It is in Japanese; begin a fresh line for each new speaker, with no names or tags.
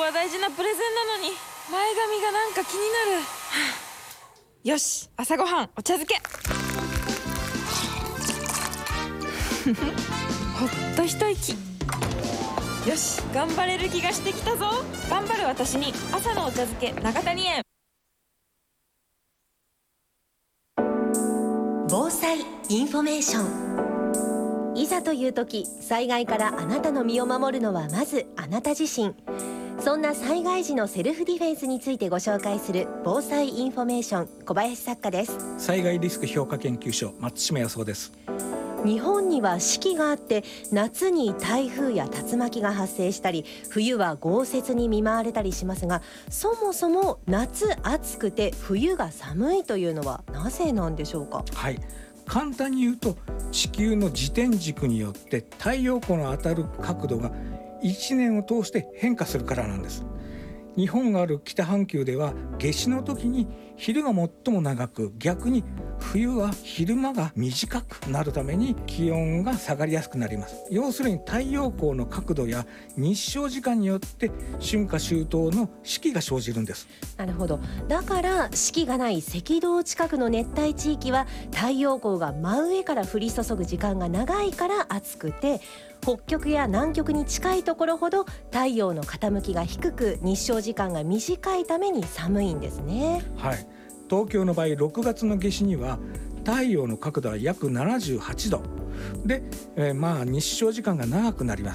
は大事なプレゼンなのに前髪がなんか気になる。よし、朝ごはんお茶漬けほっと一息。よし、頑張れる気がしてきたぞ。頑張る私に朝のお茶漬け長谷園。
防災インフォメーション。いざという時、災害からあなたの身を守るのはまずあなた自身。そんな災害時のセルフディフェンスについてご紹介する防災インフォメーション、小林作家です。
災害リスク評価研究所、松島康夫です。
日本には四季があって、夏に台風や竜巻が発生したり、冬は豪雪に見舞われたりしますが、そもそも夏暑くて冬が寒いというのはなぜなんでしょうか。
はい、簡単に言うと、地球の自転軸によって太陽光の当たる角度が1年を通して変化するからなんです。日本がある北半球では夏至の時に昼が最も長く、逆に冬は昼間が短くなるために気温が下がりやすくなります。要するに太陽光の角度や日照時間によって春夏秋冬の四季が生じるんです。
なるほど。だから四季がない赤道近くの熱帯地域は太陽光が真上から降り注ぐ時間が長いから暑くて、北極や南極に近いところほど太陽の傾きが低く、日照時間が短いために寒いんですね。
はい、東京の場合6月の夏至には太陽の角度は約78度で、日照時間が長くなりま